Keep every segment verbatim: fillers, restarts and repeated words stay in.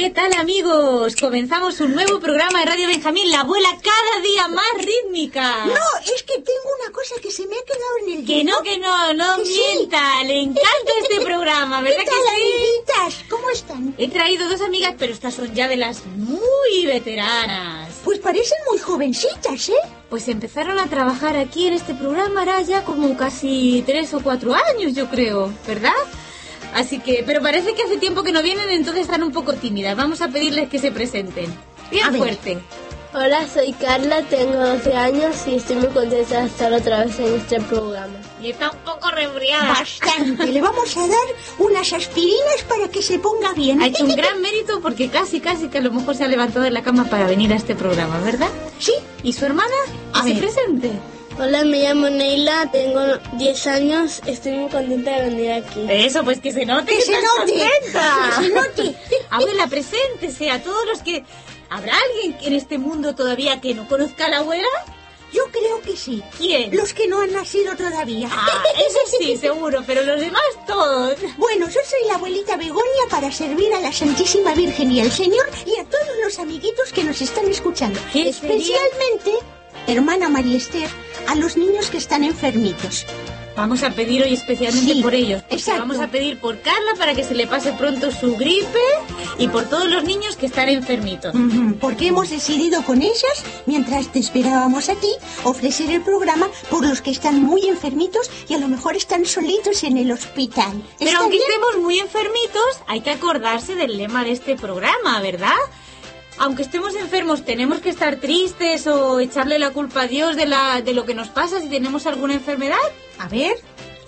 ¿Qué tal, amigos? Comenzamos un nuevo programa de Radio Benjamín, la abuela cada día más rítmica. No, es que tengo una cosa que se me ha quedado en el Que dedo. no, que no, no Que mienta, sí. le encanta este programa, ¿verdad ¿Qué tal, que sí? amiguitas? ¿Cómo están? He traído dos amigas, pero estas son ya de las muy veteranas. Pues parecen muy jovencitas, ¿eh? Pues empezaron a trabajar aquí en este programa, hará ya como casi tres o cuatro años, yo creo, ¿verdad? Así que, pero parece que hace tiempo que no vienen, entonces están un poco tímidas. Vamos a pedirles que se presenten. Bien fuerte. Hola, soy Carla, tengo doce años y estoy muy contenta de estar otra vez en este programa. Y está un poco resfriada. Bastante. Le vamos a dar unas aspirinas para que se ponga bien. Ha hecho un gran mérito porque casi, casi que a lo mejor se ha levantado de la cama para venir a este programa, ¿verdad? Sí. ¿Y su hermana? A ¿Que se ver. presente? Hola, me llamo Neila, tengo diez años, estoy muy contenta de venir aquí. Eso, pues que se note Que se estás note. contenta. Que se note. Abuela, preséntese a todos los que... ¿Habrá alguien en este mundo todavía que no conozca a la abuela? Yo creo que sí. ¿Quién? Los que no han nacido todavía. Ah, eso sí, seguro, pero los demás todos. Bueno, yo soy la abuelita Begoña para servir a la Santísima Virgen y al Señor y a todos los amiguitos que nos están escuchando. ¿Qué Especialmente, hermana María Esther, a los niños que están enfermitos. Vamos a pedir hoy especialmente Sí, por ellos. porque exacto. Vamos a pedir por Carla para que se le pase pronto su gripe y por todos los niños que están enfermitos. Ujú, porque hemos decidido con ellas, mientras te esperábamos a ti, ofrecer el programa por los que están muy enfermitos y a lo mejor están solitos en el hospital. Pero ¿Está aunque bien? estemos muy enfermitos, hay que acordarse del lema de este programa, ¿verdad? Aunque estemos enfermos, ¿tenemos que estar tristes o echarle la culpa a Dios de, la, de lo que nos pasa si tenemos alguna enfermedad? A ver,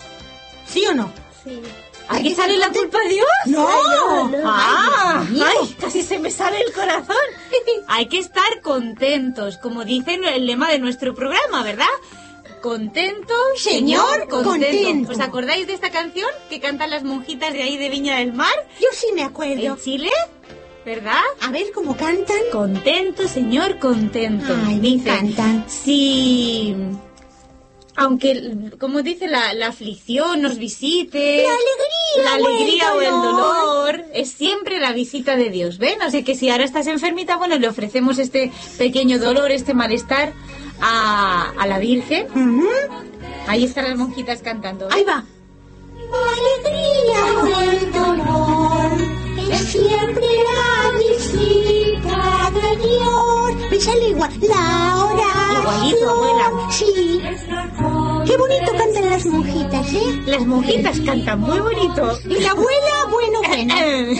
¿sí o no? Sí. ¿Hay que echarle la culpa a Dios? No, no, no. ¡Ah! Ay, Dios mío. ¡Ay! Casi se me sale el corazón. Hay que estar contentos, como dice el lema de nuestro programa, ¿verdad? Contento, Señor, contento. ¿Os acordáis de esta canción que cantan las monjitas de ahí de Viña del Mar? Yo sí me acuerdo. En Chile, ¿verdad? A ver cómo cantan. Contento, Señor, contento. Ay, me Dice, encantan. si... Aunque, como dice, la, la aflicción nos visite... La alegría La o el alegría o el dolor. dolor es siempre la visita de Dios, ¿ven? Así que si ahora estás enfermita, bueno, le ofrecemos este pequeño dolor, este malestar a, a la Virgen. Ujú. Ahí están las monjitas cantando. Ahí va. La alegría o el dolor es siempre la visita de Dios. Me sale igual. La oración. Igualito, abuela. Sí. Qué bonito cantan las monjitas, ¿eh? Las monjitas cantan muy bonito. Y la abuela, bueno, bueno.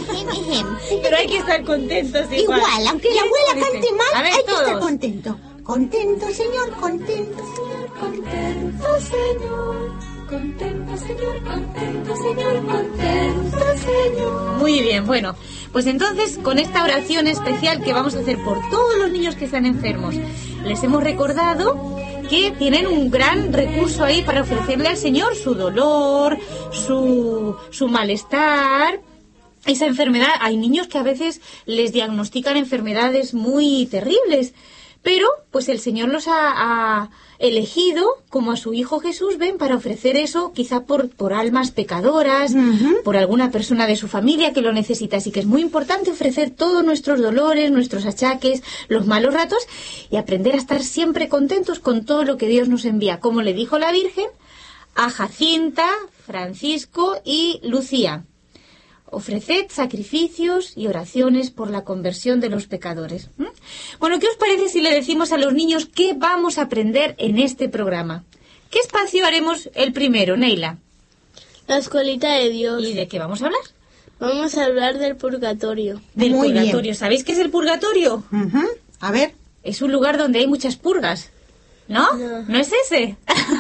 Pero hay que estar contentos igual. Igual, aunque la ¿Quién abuela dice? cante mal, A ver, hay que estar todos. contento. Contento, señor, contento, señor, contento, señor. Contento, señor, contento, señor, contento, señor. Muy bien, bueno, pues entonces con esta oración especial que vamos a hacer por todos los niños que están enfermos, les hemos recordado que tienen un gran recurso ahí para ofrecerle al Señor su dolor, su, su malestar, esa enfermedad. Hay niños que a veces les diagnostican enfermedades muy terribles, pero pues el Señor los ha, ha elegido como a su Hijo Jesús, ven, para ofrecer eso quizá por, por almas pecadoras, Ujú. por alguna persona de su familia que lo necesita. Así que es muy importante ofrecer todos nuestros dolores, nuestros achaques, los malos ratos y aprender a estar siempre contentos con todo lo que Dios nos envía. Como le dijo la Virgen a Jacinta, Francisco y Lucía. Ofreced sacrificios y oraciones por la conversión de los pecadores. ¿Mm? Bueno, ¿qué os parece si le decimos a los niños qué vamos a aprender en este programa? ¿Qué espacio haremos el primero, Neila? La escuelita de Dios. ¿Y de qué vamos a hablar? Vamos a hablar del purgatorio. Del Muy bien. purgatorio. ¿Sabéis qué es el purgatorio? Ujú. A ver. Es un lugar donde hay muchas purgas. ¿No? No. ¿No es ese?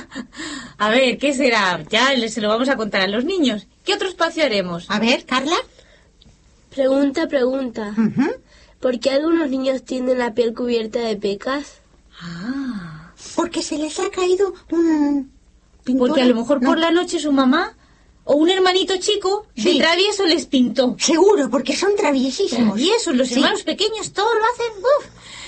A ver, ¿qué será? Ya les- se lo vamos a contar a los niños. ¿Qué otro espacio haremos? A ver, Carla. Pregunta, pregunta. Ujú. ¿Por qué algunos niños tienen la piel cubierta de pecas? Ah, Porque se les ha caído un pintor. porque a lo mejor No, por la noche su mamá o un hermanito chico de Sí. travieso les pintó. Seguro, porque son traviesísimos. Traviesos, los Sí. hermanos pequeños, todos lo hacen. ¡Uf!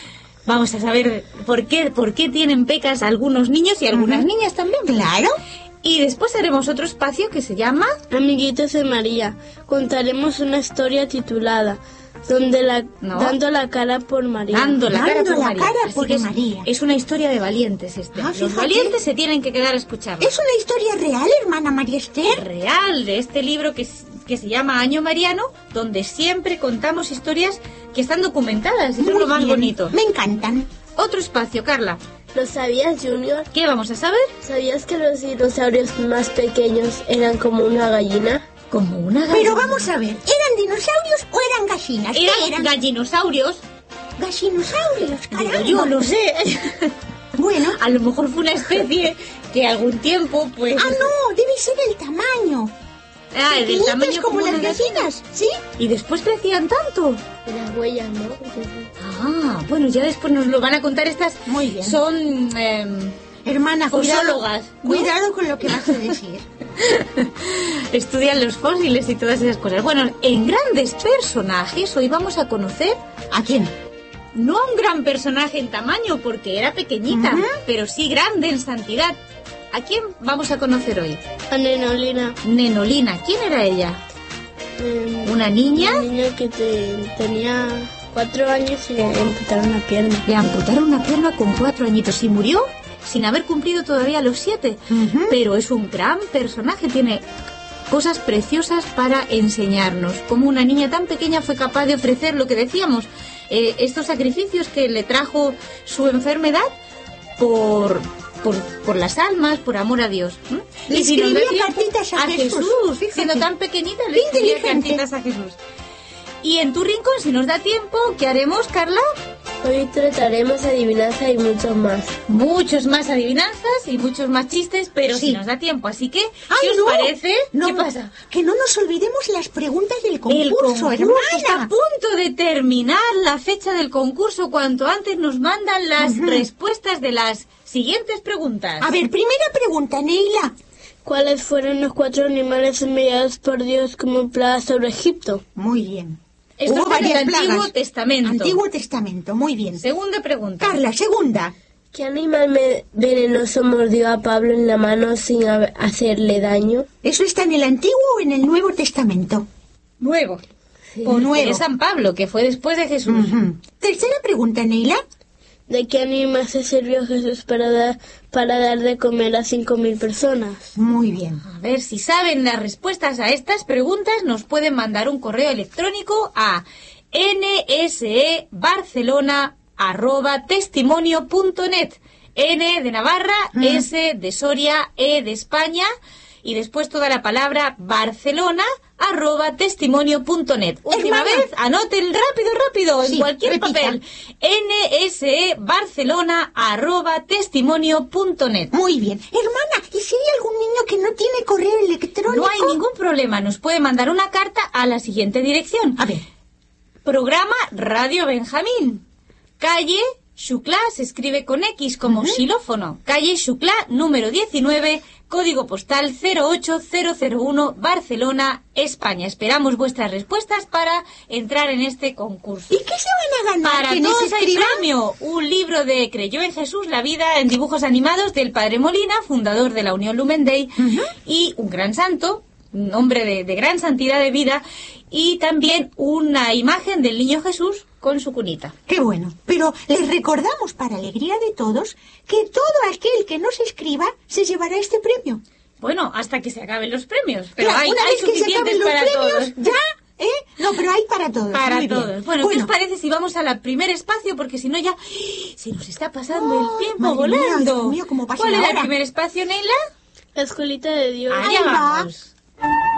Vamos a saber por qué, por qué tienen pecas algunos niños y algunas Ujú. niñas también. Claro. Y después haremos otro espacio que se llama Amiguitos de María. Contaremos una historia titulada donde la, No. Dando la cara por María. Dando la cara Dando por la María. cara Así por que es, María. es una historia de valientes este. Ah, Los fíjate. valientes se tienen que quedar a escucharla. ¿Es una historia real, hermana María Esther? Real de este libro que, es- que se llama Año Mariano, donde siempre contamos historias que están documentadas. Eso es Muy lo más bien. bonito. Me encantan. Otro espacio, Carla. ¿Lo sabías, Junior? ¿Qué vamos a saber? ¿Sabías que los dinosaurios más pequeños eran como una gallina? Como una gallina. Pero vamos a ver, ¿eran dinosaurios o eran gallinas? ¿Qué Eran eran? gallinosaurios. Gallinosaurios, Digo, caramba. yo no sé. Bueno, A lo mejor fue una especie que algún tiempo, pues... ah, no, debe ser el tamaño. Ah, del Pequeñitos tamaño como una las gallina. gallinas, ¿sí? Y después crecían tanto. De las huellas, ¿no? Ah, bueno, ya después nos lo van a contar estas. Muy bien. Son... em, Hermana, cuidado, Fosólogas, ¿no? cuidado con lo que vas a decir. estudian los fósiles y todas esas cosas. Bueno, en grandes personajes hoy vamos a conocer ¿A quién? no a un gran personaje en tamaño porque era pequeñita, Ujú. pero sí grande en santidad. ¿A quién vamos a conocer hoy? A Nenolina. Nenolina. ¿Quién era ella? eh, ¿Una niña? Una niña que te- tenía cuatro años y le amputaron la pierna. Le amputaron una pierna con cuatro añitos y murió sin haber cumplido todavía los siete. Ujú. Pero es un gran personaje, tiene cosas preciosas para enseñarnos. Como una niña tan pequeña fue capaz de ofrecer lo que decíamos, eh, estos sacrificios que le trajo su enfermedad por, por, por las almas, por amor a Dios. ¿m? Le Y si nos da escribía tiempo, cartitas a Jesús, fíjate. siendo tan pequeñita, le Qué escribía inteligente. cartitas a Jesús. Y en tu rincón, si nos da tiempo, ¿qué haremos, Carla? Hoy trataremos adivinanza y mucho más. Muchos más adivinanzas y muchos más chistes, pero Sí. si nos da tiempo. Así que, Ay, ¿qué os no. parece? No, ¿Qué pasa? Que no nos olvidemos las preguntas del concurso, El concurso está a hermana. punto de terminar la fecha del concurso. Cuanto antes nos mandan las Ujú. respuestas de las siguientes preguntas. A ver, primera pregunta, Neila. ¿Cuáles fueron los cuatro animales enviados por Dios como plaga sobre Egipto? Muy bien. Esto Hubo está en el varias Antiguo plagas. Testamento. Antiguo Testamento, muy bien. Segunda pregunta. Carla, segunda. ¿Qué animal me- venenoso mordió a Pablo en la mano sin ha- hacerle daño? ¿Eso está en el Antiguo o en el Nuevo Testamento? Nuevo. Sí. Porque Nuevo. es San Pablo, que fue después de Jesús. Ujú. Tercera pregunta, Neila. ¿De qué animal se sirvió Jesús para dar, para dar de comer a cinco mil personas? Muy bien. A ver, si saben las respuestas a estas preguntas, nos pueden mandar un correo electrónico a nsebarcelona arroba testimonio punto net. N de Navarra, Mm. S de Soria, E de España y después toda la palabra Barcelona arroba testimonio punto net. Última Hermana. vez, anoten rápido, rápido, Sí, en cualquier repita. papel. nsebarcelona arroba testimonio punto net. Muy bien. Hermana, ¿y si hay algún niño que no tiene correo electrónico? No hay ningún problema, nos puede mandar una carta a la siguiente dirección. A ver. Programa Radio Benjamín. Calle Xuclá, se escribe con X como xilófono. Calle Xuclá, número diecinueve, código postal cero ocho cero cero uno, Barcelona, España. Esperamos vuestras respuestas para entrar en este concurso. ¿Y qué se van a ganar? Para ¿Quiénes todos hay escriban? premio, un libro de Creyó en Jesús, la vida en dibujos animados del Padre Molina, fundador de la Unión Lumen Day, Ujú. y un gran santo, un hombre de, de gran santidad de vida, y también una imagen del niño Jesús con su cunita. Qué bueno. Pero les recordamos, para alegría de todos, que todo aquel que nos escriba se llevará este premio. Bueno, hasta que se acaben los premios, pero Claro, hay, una hay vez que se suficientes acaben los para premios, todos. ya, ¿eh? No, pero hay para todos. Para Muy bien. todos. Bueno, ¿qué os parece si vamos al primer espacio? Porque si no ya se nos está pasando Ay, el tiempo madre mía, volando. Dios mío, ¿cómo pasa ¿Cuál la era el hora? primer espacio, Neila? La escuelita de Dios. Allá Ahí va. vamos.